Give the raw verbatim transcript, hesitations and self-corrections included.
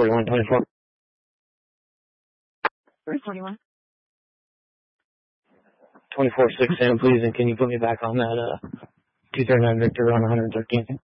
forty-one twenty-four. three forty-one. twenty-four six Sam, please, and can you put me back on that uh, two thirty-nine Victor on one thirteen?